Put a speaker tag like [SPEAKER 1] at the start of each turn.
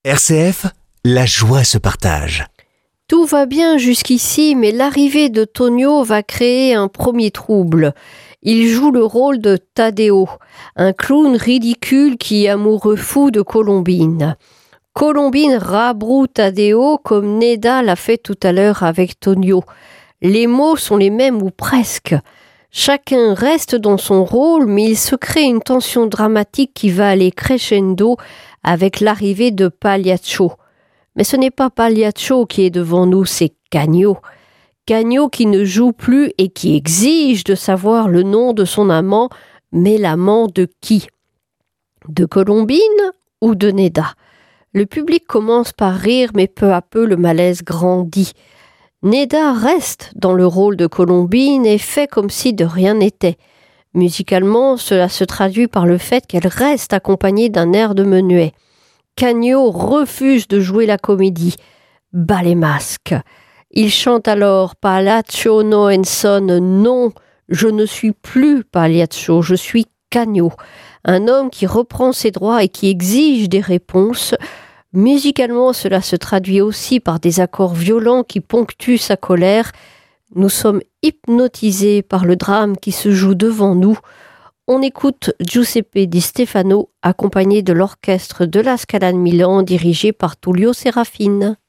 [SPEAKER 1] RCF, la joie se partage.
[SPEAKER 2] Tout va bien jusqu'ici, mais l'arrivée de Tonio va créer un premier trouble. Il joue le rôle de Taddeo, un clown ridicule qui est amoureux fou de Colombine. Colombine rabroue Taddeo comme Neda l'a fait tout à l'heure avec Tonio. Les mots sont les mêmes ou presque. Chacun reste dans son rôle, mais il se crée une tension dramatique qui va aller crescendo avec l'arrivée de Pagliaccio. Mais ce n'est pas Pagliaccio qui est devant nous, c'est Cagno. Cagno qui ne joue plus et qui exige de savoir le nom de son amant, mais l'amant de qui? De Colombine ou de Neda? Le public commence par rire, mais peu à peu le malaise grandit. Neda reste dans le rôle de Colombine et fait comme si de rien n'était. Musicalement, cela se traduit par le fait qu'elle reste accompagnée d'un air de menuet. Cagno refuse de jouer la comédie. Bas les masques. Il chante alors Pagliaccio no son. Non, je ne suis plus Pagliaccio, je suis Cagno. Un homme qui reprend ses droits et qui exige des réponses. Musicalement, cela se traduit aussi par des accords violents qui ponctuent sa colère. Nous sommes hypnotisés par le drame qui se joue devant nous. On écoute Giuseppe Di Stefano accompagné de l'orchestre de la Scala de Milan dirigé par Tullio Serafin.